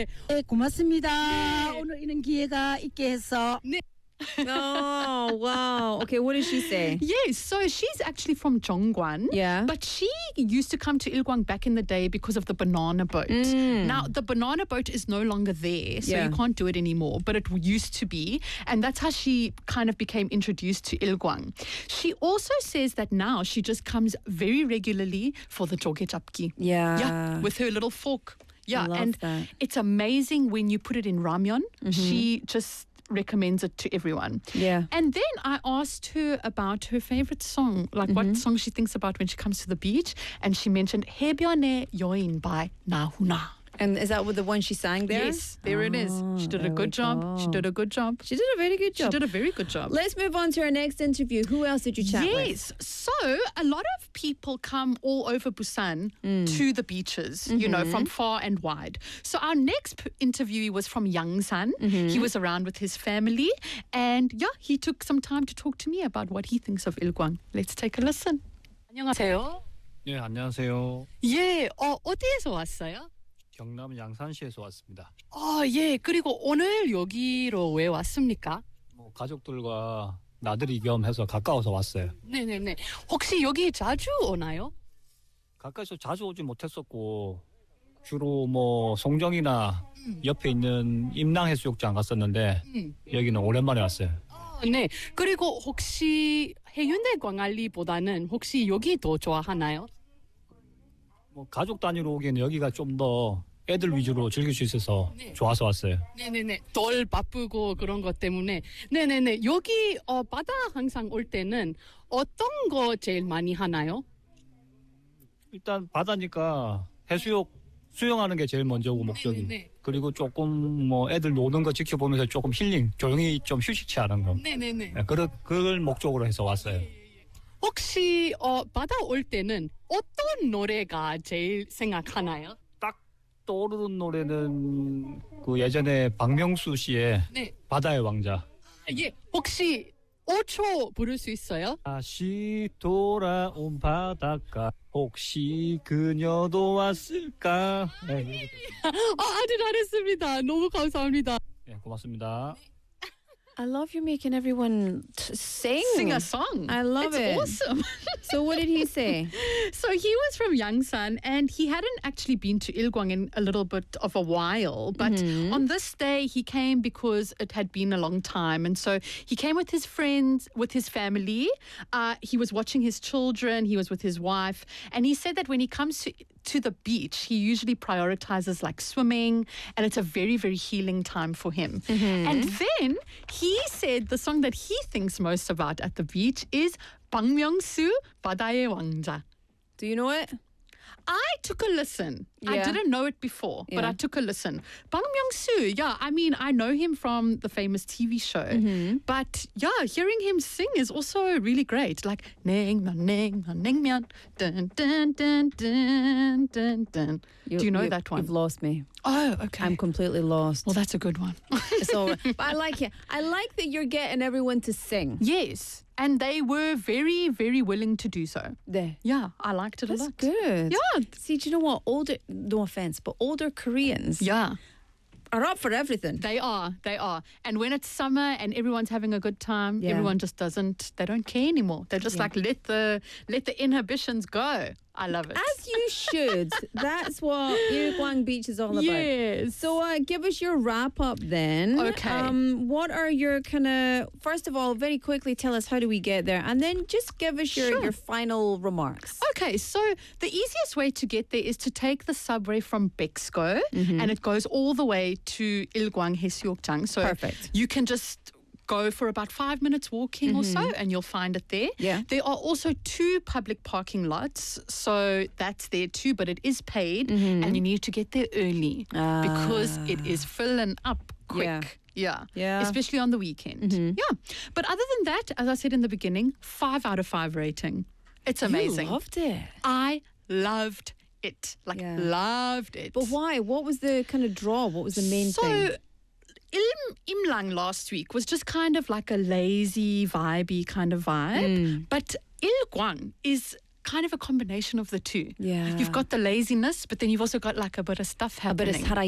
네. 네, 고맙습니다. 오늘 이런 기회가 있게 해서. Oh, wow. Okay, what did she say? Yes, so she's actually from Zhongguan. Yeah. But she used to come to Ilguang back in the day because of the banana boat. Now, the banana boat is no longer there, so Yeah. you can't do it anymore, but it used to be. And that's how she kind of became introduced to Ilguang. She also says that now she just comes very regularly for the joge japki. Yeah. Yeah, with her little fork. Yeah, love and that. it's amazing when you put it in ramyeon. She just recommends it to everyone. Yeah. And then I asked her about her favorite song, like what song she thinks about when she comes to the beach, and she mentioned 해변의 여인 by 나훈아. And is that the one she sang there? Yes, there it is. She did a there we good job. go. She did a good job. She did a very good She job. did a very good job. Let's move on to our next interview. Who else did you chat with? Yes. So a lot of people come all over Busan to the beaches, you know, from far and wide. So our next interviewee was from Yangsan. He was around with his family. And yeah, he took some time to talk to me about what he thinks of Ilguang. Let's take a listen. 안녕하세요. 예, 안녕하세요. 예, 어디에서 왔어요? 경남 양산시에서 왔습니다. 예. 그리고 오늘 여기로 왜 왔습니까? 뭐 가족들과 나들이 겸 해서 가까워서 왔어요. 네네네. 혹시 여기 자주 오나요? 가까이서 자주 오지 못했었고 주로 뭐 송정이나 옆에 있는 임랑해수욕장 갔었는데 여기는 오랜만에 왔어요. 네. 그리고 혹시 해운대 광안리보다는 혹시 여기 더 좋아하나요? 뭐 가족 단위로 오기에는 여기가 좀 더 애들 위주로 즐길 수 있어서 좋아서 왔어요. 네네네. 덜 바쁘고 그런 것 때문에. 네네네. 여기 바다 항상 올 때는 어떤 거 제일 많이 하나요? 일단 바다니까 해수욕 수영하는 게 제일 먼저고 목적이. 네네네. 그리고 조금 뭐 애들 노는 거 지켜보면서 조금 힐링, 조용히 좀 휴식치 하는 거. 네네네. 네, 그걸 목적으로 해서 왔어요. 혹시 바다 올 때는 어떤 노래가 제일 생각하나요? 딱 떠오르는 노래는 그 예전에 박명수 씨의 네. 바다의 왕자. 예. 혹시 5초 부를 수 있어요? 다시 돌아온 바닷가 혹시 그녀도 왔을까? 네, 아주 잘했습니다. 너무 감사합니다. 네, 고맙습니다. I love you making everyone sing. Sing a song. I love it. It's awesome. So what did he say? So he was from Yangsan and he hadn't actually been to Ilguang in a little bit of a while. But on this day, he came because it had been a long time. And so he came with his friends, with his family. He was watching his children. He was with his wife. And he said that when he comes to the beach, he usually prioritizes like swimming. And it's a very, very healing time for him. And then he said the song that he thinks most about at the beach is 박명수 바다의 왕자. Do you know it? I took a listen. I Yeah. didn't know it before, but Yeah. I took a listen. Bang Myung-soo, yeah, I mean, I know him from the famous TV show, but yeah, hearing him sing is also really great. Like, 냉면, 냉면, 냉면, dun, dun, dun, dun, dun, dun. Do you know that one? You've lost me. Oh, okay. I'm completely lost. Well, that's a good one. So, but I like it. I like that you're getting everyone to sing. Yes, and they were very, very willing to do so. There. Yeah, I liked it That's a lot. good. Yeah. See, do you know what? No offense, but older Koreans Yeah. are up for everything. They are. And when it's summer and everyone's having a good time, Yeah. everyone just they don't care anymore. They're just Yeah. like, let the inhibitions go. I love it. As you should. That's what Ilguang Beach is all about. Yes. So give us your wrap up then. Okay. What are your first of all, very quickly tell us how do we get there, and then just give us your final remarks. Okay, so the easiest way to get there is to take the subway from Bexco, and it goes all the way to Ilguang Hesuokjang. So Perfect. you can just go for about 5 minutes walking or so, and you'll find it there. Yeah. There are also 2 public parking lots, so that's there too, but it is paid, and you need to get there early because it is filling up quick. Yeah. Yeah. Especially on the weekend. Yeah. But other than that, as I said in the beginning, 5 out of 5 rating. It's amazing. You loved it. I loved it. Yeah. Loved it. But why? What was the kind of draw? What was the main thing? So, Imlang last week was just kind of like a lazy, vibey kind of vibe. But Ilguang is kind of a combination of the two. Yeah. You've got the laziness, but then you've also got like a bit of stuff happening. A bit of